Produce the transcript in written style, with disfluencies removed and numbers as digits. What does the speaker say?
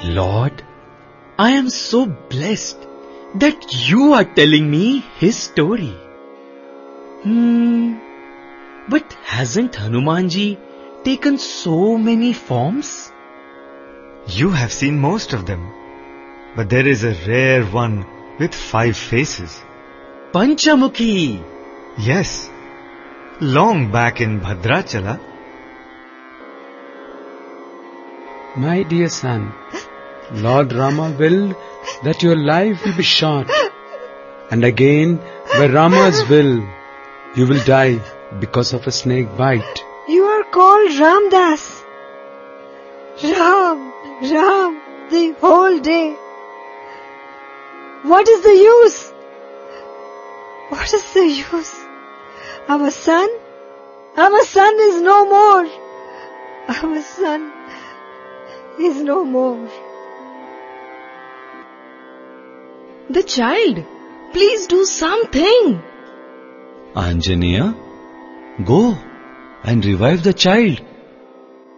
Lord, I am so blessed that you are telling me his story. But hasn't Hanumanji taken so many forms? You have seen most of them, but there is a rare one with 5 faces. Panchamukhi. Yes, long back in Bhadrachala. My dear son, Lord Rama willed that your life will be short. And again, by Rama's will, you will die because of a snake bite. You are called Ramdas. Ram, the whole day. What is the use? What is the use? Our son is no more. Our son is no more. The child, please do something. Anjaneya, go and revive the child.